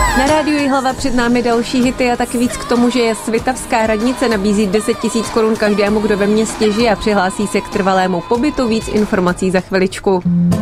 Na rádiu Jihlava před námi další hity a taky víc k tomu, že je Svitavská radnice nabízí 10 000 korun každému, kdo ve městě žije a přihlásí se k trvalému pobytu. Víc informací za chviličku.